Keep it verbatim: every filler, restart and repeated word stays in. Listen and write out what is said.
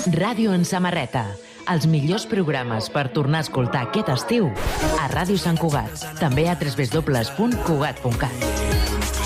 Ràdio en samarreta. Els millors programes per tornar a escoltar aquest estiu a Ràdio Sant Cugat. També a w w w punt cugat punt cat.